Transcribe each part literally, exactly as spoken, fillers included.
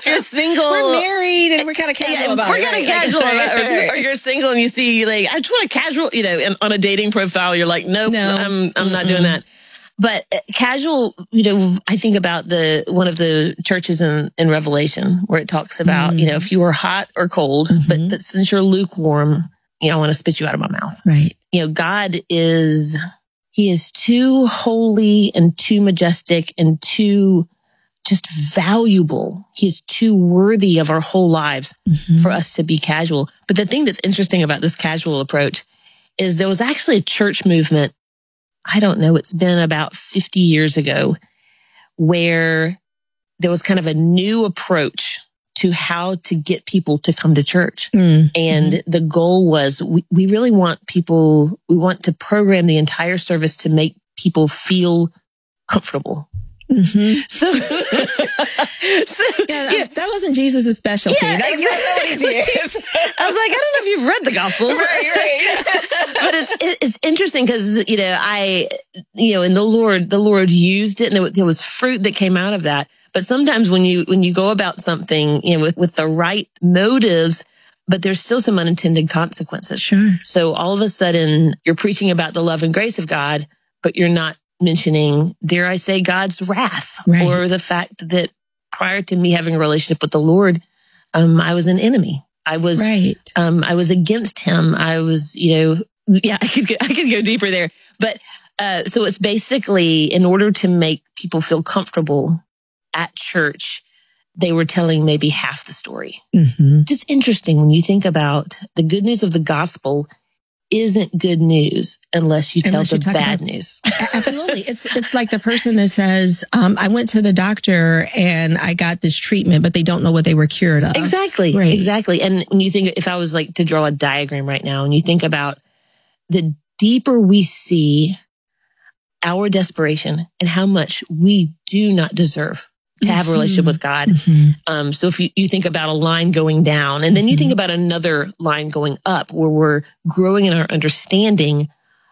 if you're single, we're married and we're kind of casual yeah, about we're it. We're kind of right? casual about it. Or, or you're single and you see, like, I just want a casual, you know, and on a dating profile, you're like, nope, no, I'm, I'm not doing that. But uh, casual, you know, I think about the, one of the churches in, in Revelation where it talks about, mm. you know, if you are hot or cold, mm-hmm. but, but since you're lukewarm, you know, I want to spit you out of my mouth. Right. You know, God is, he is too holy and too majestic and too just valuable. He's too worthy of our whole lives mm-hmm. for us to be casual. But the thing that's interesting about this casual approach is there was actually a church movement, I don't know, it's been about fifty years ago, where there was kind of a new approach to how to get people to come to church. Mm-hmm. And the goal was, we, we really want people, we want to program the entire service to make people feel comfortable. Mm-hmm. So, so yeah, yeah, that wasn't Jesus' specialty. Yeah, That's exactly. not what he did. I was like, I don't know if you've read the Gospels. Right, right. But it's, it, it's interesting because, you know, I, you know, and the Lord, the Lord used it and there, there was fruit that came out of that. But sometimes when you, when you go about something, you know, with, with the right motives, but there's still some unintended consequences. Sure. So all of a sudden you're preaching about the love and grace of God, but you're not mentioning, dare I say, God's wrath, right. or the fact that prior to me having a relationship with the Lord, um, I was an enemy. I was, right. um, I was against him. I was, you know, yeah, I could go, I could go deeper there, but, uh, so it's basically in order to make people feel comfortable at church, they were telling maybe half the story. Mm-hmm. Just interesting when you think about the good news of the gospel isn't good news unless you unless tell you the bad about, news. Absolutely. It's it's like the person that says, um, I went to the doctor and I got this treatment, but they don't know what they were cured of. Exactly. Right. Exactly. And when you think, if I was like to draw a diagram right now, and you think about the deeper we see our desperation and how much we do not deserve to have a relationship with God. Mm-hmm. Um, so if you, you think about a line going down and then mm-hmm. you think about another line going up where we're growing in our understanding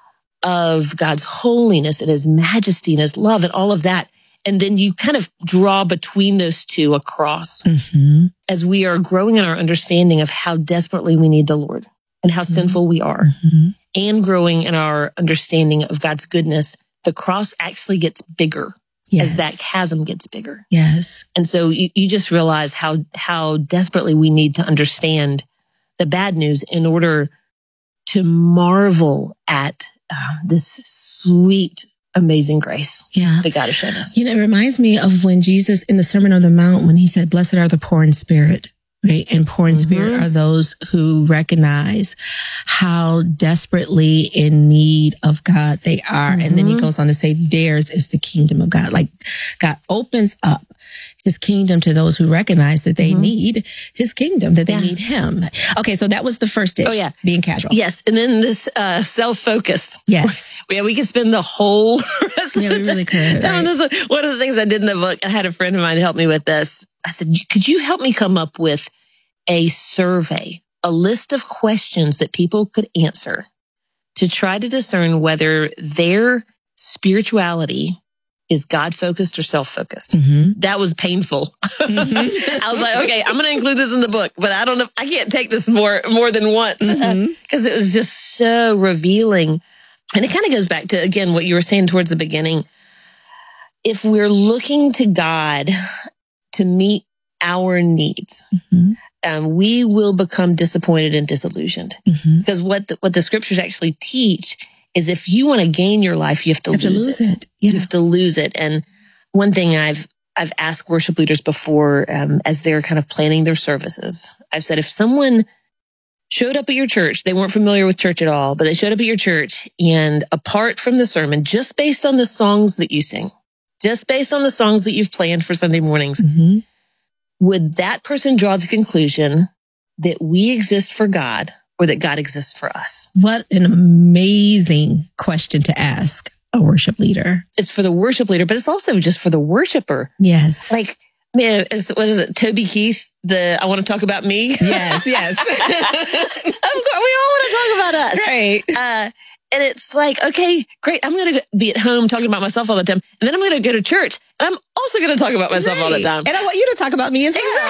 of God's holiness and his majesty and his love and all of that. And then you kind of draw between those two across mm-hmm. as we are growing in our understanding of how desperately we need the Lord and how mm-hmm. sinful we are mm-hmm. and growing in our understanding of God's goodness. The cross actually gets bigger. Yes. As that chasm gets bigger. Yes. And so you, you just realize how, how desperately we need to understand the bad news in order to marvel at uh, this sweet, amazing grace yeah. that God has shown us. You know, it reminds me of when Jesus in the Sermon on the Mount, when he said, blessed are the poor in spirit. Right. And poor in mm-hmm. spirit are those who recognize how desperately in need of God they are. Mm-hmm. And then he goes on to say, theirs is the kingdom of God. Like God opens up his kingdom to those who recognize that they mm-hmm. need his kingdom, that they yeah. need him. Okay. So that was the first dish. Oh, yeah. Being casual. Yes. And then this, uh, self-focused. Yes. Yeah. We could spend the whole rest yeah, of the we really could. Right? Right. One of the things I did in the book, I had a friend of mine help me with this. I said, could you help me come up with a survey, a list of questions that people could answer to try to discern whether their spirituality is God-focused or self-focused? Mm-hmm. That was painful. Mm-hmm. I was like, okay, I'm going to include this in the book, but I don't know, I can't take this more, more than once because mm-hmm. uh, it was just so revealing. And it kind of goes back to, again, what you were saying towards the beginning. If we're looking to God to meet our needs, mm-hmm. um, we will become disappointed and disillusioned. Mm-hmm. Because what the, what the scriptures actually teach is if you want to gain your life, you have to, you have lose, to lose it. it. Yeah. You have to lose it. And one thing I've I've asked worship leaders before, um, as they're kind of planning their services, I've said, if someone showed up at your church, they weren't familiar with church at all, but they showed up at your church, and apart from the sermon, just based on the songs that you sing, just based on the songs that you've planned for Sunday mornings, mm-hmm. would that person draw the conclusion that we exist for God or that God exists for us? What an amazing question to ask a worship leader. It's for the worship leader, but it's also just for the worshiper. Yes. Like, man, is, what is it? Toby Keith, the I want to talk about me. Yes, yes. Of course, we all want to talk about us. Right. Uh, and it's like, okay, great. I'm going to be at home talking about myself all the time. And then I'm going to go to church and I'm also going to talk about myself right. all the time. And I want you to talk about me as well. Exactly.